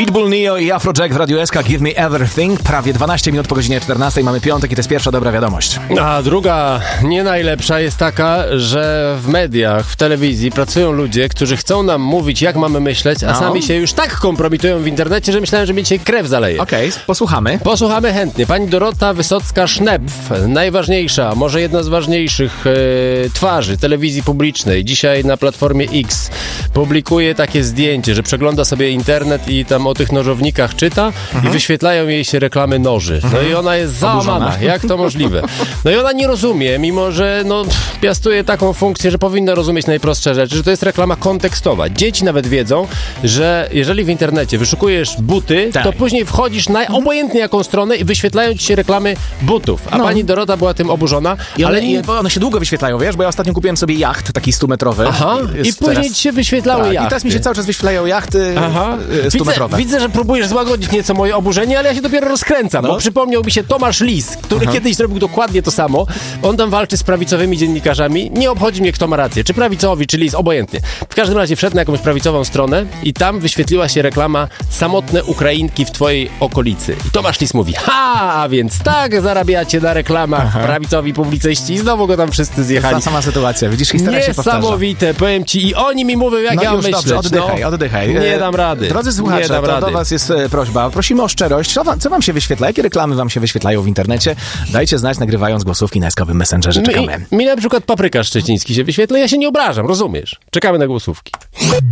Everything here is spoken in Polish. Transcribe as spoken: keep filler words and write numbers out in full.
Pitbull, Neo i Afrojack w Radiu S K. Give me everything. Prawie dwanaście minut po godzinie czternastej. Mamy piątek i to jest pierwsza dobra wiadomość. A druga, nie najlepsza, jest taka, że w mediach, w telewizji pracują ludzie, którzy chcą nam mówić, jak mamy myśleć, a No. sami się już tak kompromitują w internecie, że myślałem, że mi dzisiaj krew zaleje. Okej, okay, posłuchamy. Posłuchamy chętnie. Pani Dorota Wysocka-Sznepf, najważniejsza, może jedna z ważniejszych e, twarzy telewizji publicznej, dzisiaj na Platformie X, publikuje takie zdjęcie, że przegląda sobie internet i tam o tych nożownikach czyta mhm. i wyświetlają jej się reklamy noży. No mhm. i ona jest załamana. Jak to możliwe? No i ona nie rozumie, mimo że no, piastuje taką funkcję, że powinna rozumieć najprostsze rzeczy, że to jest reklama kontekstowa. Dzieci nawet wiedzą, że jeżeli w internecie wyszukujesz buty, tak. to później wchodzisz na obojętnie jaką stronę i wyświetlają ci się reklamy butów. A no. pani Dorota była tym oburzona. I one, ale i, bo one się długo wyświetlają, wiesz? Bo ja ostatnio kupiłem sobie jacht, taki stumetrowy. Aha. I, I później teraz... ci się wyświetlały tak, jachty. I teraz mi się cały czas wyświetlają jachty stumetrowe. Widzę, widzę, że próbujesz złagodzić nieco moje oburzenie, ale ja się dopiero rozkręcam, no. bo przypomniał mi się Tomasz Lis, który Aha. kiedyś zrobił dokładnie to samo. On tam walczy z prawicowymi dziennikarzami. Nie obchodzi mnie, kto ma rację. Czy prawicowi, czy Lis, obojętnie. W każdym razie wszedł na jakąś prawicową stronę i tam wyświetliła się reklama samotne Ukrainki w twojej okolicy. I Tomasz Lis mówi, ha, a więc tak zarabiacie na reklamach Aha. prawicowi publicyści i znowu go tam wszyscy zjechali. Ta sama sytuacja, widzisz, historia się powtarza. Niesamowite, powiem ci. I oni mi mówią, jak no ja mam już, myśleć. Dobrze, oddychaj, no, oddychaj. Nie dam rady. Drodzy słuchacze, to rady. do was jest e, prośba. Prosimy o szczerość. Co wam, co wam się wyświetla? Jakie reklamy wam się wyświetlają w internecie? Dajcie znać, nagrywając głosówki na eskowym Messengerze. Czekamy. Mi, mi na przykład paprykarz szczeciński się wyświetla, ja się nie obrażam, rozumiesz? Czekamy na głosówki.